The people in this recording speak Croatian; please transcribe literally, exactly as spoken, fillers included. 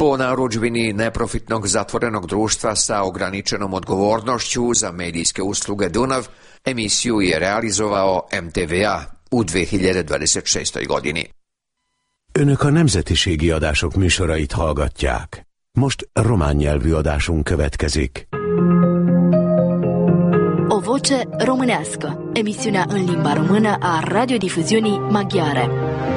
po narudžbini neprofitnog zatvorenog društva sa ograničenom odgovornošću za medijske usluge Dunav, emisiju je realizovao em té vé á u dve hiljade dvadeset šestoj godini. Önök a nemzetiségi adások műsorait hallgatják. Most román nyelvű adásunk következik. O voce românească, emisiunea în limba română a radiodifuziunii maghiare.